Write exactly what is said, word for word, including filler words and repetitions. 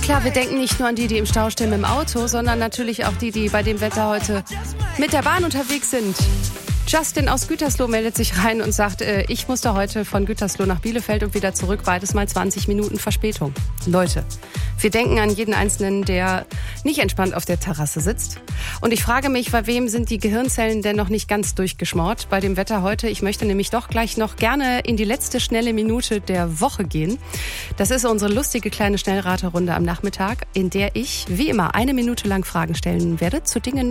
Klar, wir denken nicht nur an die, die im Stau stehen mit dem Auto, sondern natürlich auch die, die bei dem Wetter heute mit der Bahn unterwegs sind. Justin aus Gütersloh meldet sich rein und sagt, äh, ich musste heute von Gütersloh nach Bielefeld und wieder zurück, beides mal zwanzig Minuten Verspätung. Leute, wir denken an jeden Einzelnen, der nicht entspannt auf der Terrasse sitzt. Und ich frage mich, bei wem sind die Gehirnzellen denn noch nicht ganz durchgeschmort bei dem Wetter heute? Ich möchte nämlich doch gleich noch gerne in die letzte schnelle Minute der Woche gehen. Das ist unsere lustige kleine Schnellraterunde am Nachmittag, in der ich, wie immer, eine Minute lang Fragen stellen werde zu Dingen,